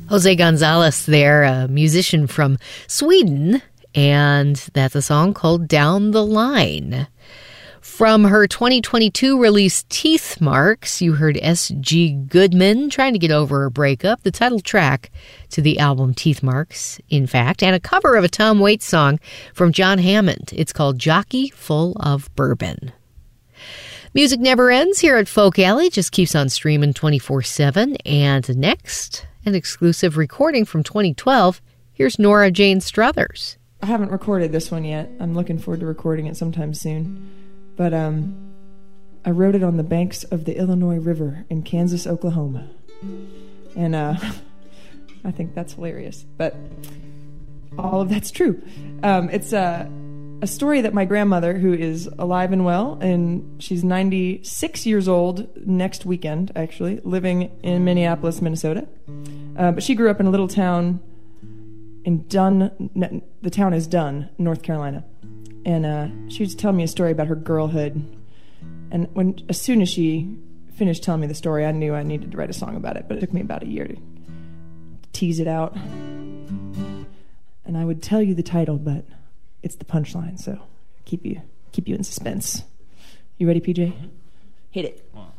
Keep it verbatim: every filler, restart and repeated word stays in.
Jose Gonzalez there, a musician from Sweden, and that's a song called Down the Line. From her twenty twenty-two release Teeth Marks, you heard S G Goodman trying to get over a breakup, the title track to the album Teeth Marks, in fact, and a cover of a Tom Waits song from John Hammond. It's called Jockey Full of Bourbon. Music never ends here at Folk Alley, just keeps on streaming twenty-four seven, and next, an exclusive recording from twenty twelve. Here's Nora Jane Struthers. I haven't recorded this one yet. I'm looking forward to recording it sometime soon. But um, I wrote it on the banks of the Illinois River in Kansas, Oklahoma. And uh, I think that's hilarious. But all of that's true. Um, it's a, a story that my grandmother, who is alive and well, and she's ninety-six years old next weekend, actually, living in Minneapolis, Minnesota. Uh, but she grew up in a little town in Dunn, the town is Dunn, North Carolina. And uh, she was telling me a story about her girlhood. And when, as soon as she finished telling me the story, I knew I needed to write a song about it. But it took me about a year to tease it out. And I would tell you the title, but it's the punchline, so keep you keep you in suspense. You ready, P J? Hit it.